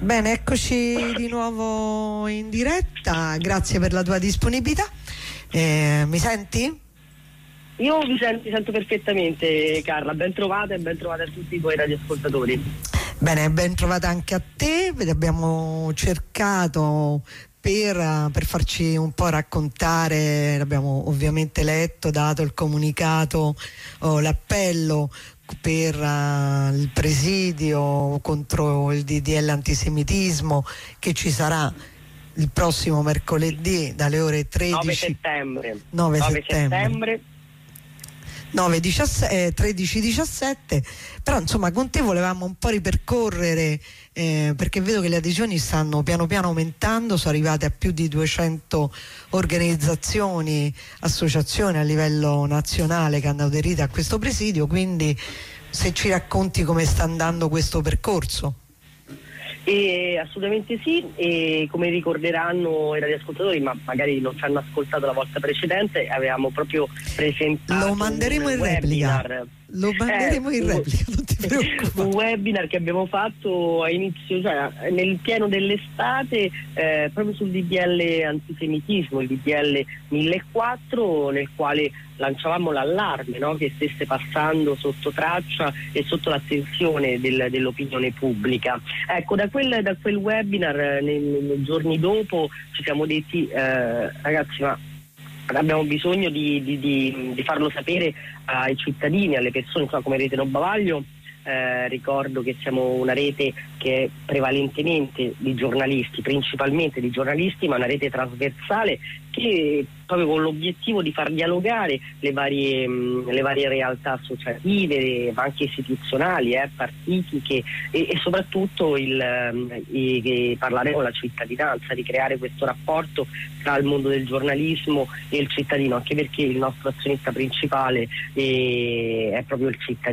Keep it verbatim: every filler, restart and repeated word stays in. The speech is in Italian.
Bene, eccoci di nuovo in diretta, grazie per la tua disponibilità. Eh, mi senti? Io vi sento, vi sento perfettamente, Carla, ben trovata e ben trovata a tutti i tuoi radioascoltatori. Bene, ben trovata anche a te, abbiamo cercato per, per farci un po' raccontare, l'abbiamo ovviamente letto, dato il comunicato, oh, l'appello per uh, il presidio contro il D D L antisemitismo che ci sarà il prossimo mercoledì dalle ore tredici nove settembre nove nove settembre, settembre. nove diciassette, tredici diciassette. Però insomma con te volevamo un po' ripercorrere, eh, perché vedo che le adesioni stanno piano piano aumentando, sono arrivate a più di duecento organizzazioni, associazioni a livello nazionale che hanno aderito a questo presidio, quindi se ci racconti come sta andando questo percorso. E assolutamente sì, e come ricorderanno i radioascoltatori, ma magari non ci hanno ascoltato la volta precedente, avevamo proprio presentato lo manderemo un in webinar. replica lo manderemo eh, in replica, non ti preoccupare. Un webinar che abbiamo fatto a inizio, cioè nel pieno dell'estate, eh, proprio sul D D L antisemitismo, il D D L millequattro, nel quale lanciavamo l'allarme, no? Che stesse passando sotto traccia e sotto l'attenzione del, dell'opinione pubblica. Ecco, da quel, da quel webinar, nei, nei giorni dopo, ci siamo detti, eh, ragazzi, ma abbiamo bisogno di, di, di, di farlo sapere ai cittadini, alle persone, insomma, come Rete No Bavaglio. Eh, ricordo che siamo una rete che è prevalentemente di giornalisti, principalmente di giornalisti, ma una rete trasversale che proprio con l'obiettivo di far dialogare le varie, mh, le varie realtà associative, ma anche istituzionali, eh, partitiche e, e soprattutto il, mh, e, parlare con la cittadinanza, di creare questo rapporto tra il mondo del giornalismo e il cittadino, anche perché il nostro azionista principale eh, è proprio il cittadino.